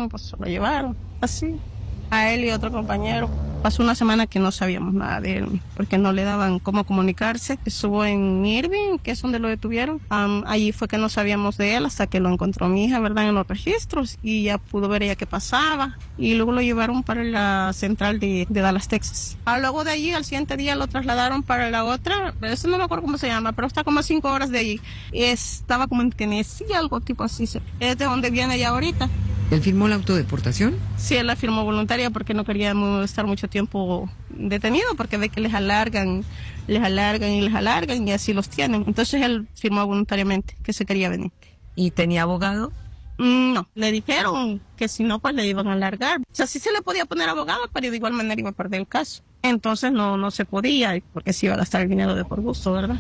llevaron, pues se lo llevaron, así. A él y otro compañero. Pasó una semana que no sabíamos nada de él, porque no le daban cómo comunicarse. Estuvo en Irving, que es donde lo detuvieron. Allí fue que no sabíamos de él hasta que lo encontró mi hija, ¿verdad?, en los registros, y ya pudo ver ella qué pasaba. Y luego lo llevaron para la central de Dallas, Texas. Luego de allí, al siguiente día, lo trasladaron para la otra, eso no me acuerdo cómo se llama, pero está como a 5 horas de allí. Estaba como en Tennessee, algo tipo así. Es de donde viene ella ahorita. ¿Él firmó la autodeportación? Sí, él la firmó voluntaria porque no quería estar mucho tiempo detenido, porque ve que les alargan y así los tienen. Entonces él firmó voluntariamente que se quería venir. ¿Y tenía abogado? No, le dijeron que si no, pues le iban a alargar. O sea, sí se le podía poner abogado, pero de igual manera iba a perder el caso. Entonces no se podía, porque se iba a gastar el dinero de por gusto, ¿verdad?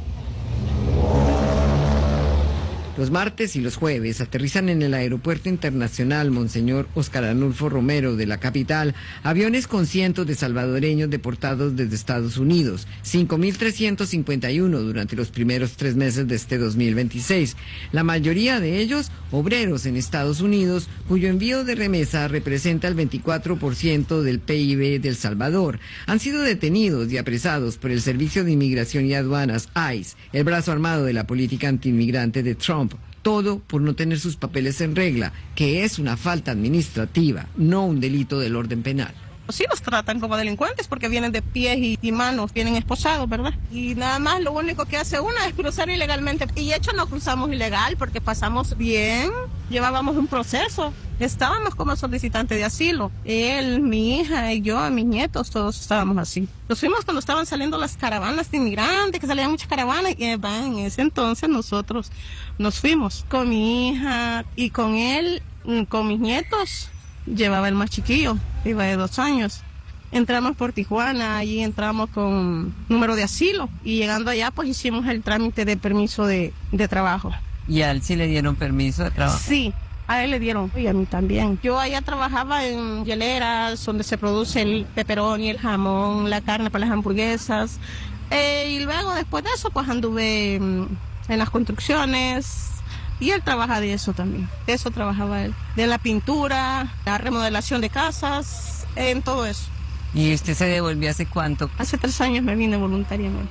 Los martes y los jueves aterrizan en el Aeropuerto Internacional Monseñor Óscar Arnulfo Romero de la capital aviones con cientos de salvadoreños deportados desde Estados Unidos, 5.351 durante los primeros 3 meses de este 2026. La mayoría de ellos obreros en Estados Unidos, cuyo envío de remesa representa el 24% del PIB de El Salvador. Han sido detenidos y apresados por el Servicio de Inmigración y Aduanas, ICE, el brazo armado de la política antiinmigrante de Trump. Todo por no tener sus papeles en regla, que es una falta administrativa, no un delito del orden penal. Sí los tratan como delincuentes porque vienen de pies y manos, vienen esposados, ¿verdad? Y nada más lo único que hace uno es cruzar ilegalmente. Y de hecho no cruzamos ilegal porque pasamos bien, llevábamos un proceso. Estábamos como solicitantes de asilo. Él, mi hija y yo, mis nietos, todos estábamos así. Nos fuimos cuando estaban saliendo las caravanas de inmigrantes, que salían muchas caravanas, y en ese entonces nosotros nos fuimos con mi hija y con él, con mis nietos. Llevaba el más chiquillo, iba de 2 años. Entramos por Tijuana, allí entramos con número de asilo y llegando allá pues hicimos el trámite de permiso de trabajo. ¿Y a él sí le dieron permiso de trabajo? Sí, a él le dieron y a mí también. Yo allá trabajaba en hieleras donde se produce el pepperoni, el jamón, la carne para las hamburguesas. Y luego después de eso pues anduve en las construcciones. Y él trabaja de eso también, de eso trabajaba él, de la pintura, la remodelación de casas, en todo eso. ¿Y usted se devolvió hace cuánto? Hace 3 años me vine voluntariamente.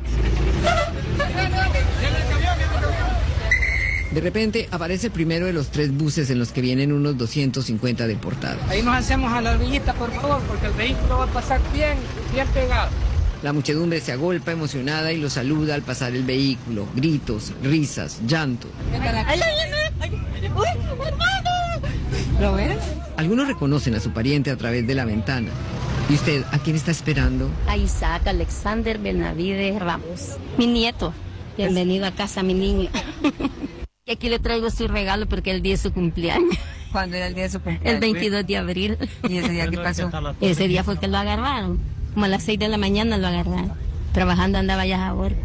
De repente aparece el primero de los 3 buses en los que vienen unos 250 deportados. Ahí nos hacemos a la orillita, por favor, porque el vehículo va a pasar bien pegado. La muchedumbre se agolpa emocionada y lo saluda al pasar el vehículo. Gritos, risas, llanto. ¿Lo ves? Algunos reconocen a su pariente a través de la ventana. ¿Y usted a quién está esperando? A Isaac Alexander Benavides Ramos, mi nieto. Bienvenido a casa, mi niño. Y aquí le traigo su regalo porque el día de su cumpleaños. ¿Cuándo era el día de su cumpleaños? El 22 de abril. ¿Y ese día qué pasó? Ese día fue que lo agarraron. Como a las 6 de la mañana lo agarraron. Trabajando andaba ya ahora.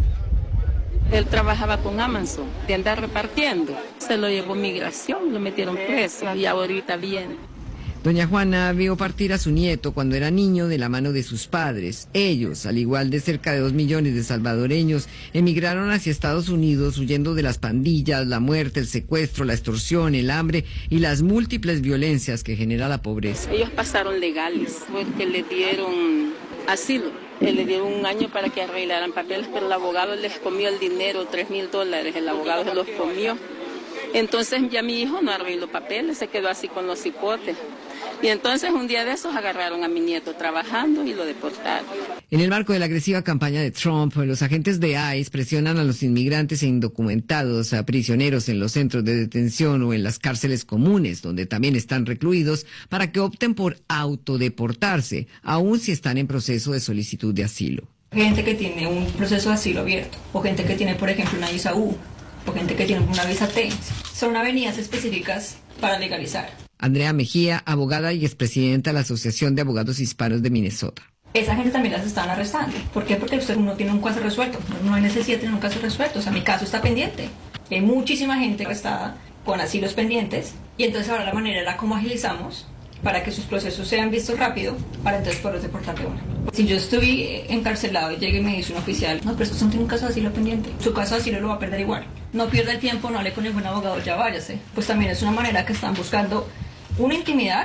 Él trabajaba con Amazon, de andar repartiendo. Se lo llevó migración, lo metieron preso y ahorita viene. Doña Juana vio partir a su nieto cuando era niño de la mano de sus padres. Ellos, al igual de cerca de 2 millones de salvadoreños, emigraron hacia Estados Unidos huyendo de las pandillas, la muerte, el secuestro, la extorsión, el hambre y las múltiples violencias que genera la pobreza. Ellos pasaron legales porque le dieron asilo. Le dieron 1 año para que arreglaran papeles, pero el abogado les comió el dinero, $3,000. El abogado se los comió. Entonces ya mi hijo no arregló papeles, se quedó así con los hipotes. Y entonces un día de esos agarraron a mi nieto trabajando y lo deportaron. En el marco de la agresiva campaña de Trump, los agentes de ICE presionan a los inmigrantes e indocumentados, a prisioneros en los centros de detención o en las cárceles comunes, donde también están recluidos, para que opten por autodeportarse, aun si están en proceso de solicitud de asilo. Gente que tiene un proceso de asilo abierto, o gente que tiene, por ejemplo, una visa U, o gente que tiene una visa T. Son avenidas específicas para legalizar. Andrea Mejía, abogada y expresidenta de la Asociación de Abogados Hispanos de Minnesota. Esa gente también las están arrestando. ¿Por qué? Porque usted no tiene un caso resuelto. No hay necesidad de tener un caso resuelto. O sea, mi caso está pendiente. Hay muchísima gente arrestada con asilos pendientes. Y entonces ahora la manera era cómo agilizamos para que sus procesos sean vistos rápido, para entonces poder deportar de una. Si yo estuve encarcelado y llegue y me dice un oficial, no, pero usted no tiene un caso de asilo pendiente, su caso de asilo lo va a perder igual. No pierda el tiempo, no hable con ningún abogado, ya váyase. Pues también es una manera que están buscando una intimidad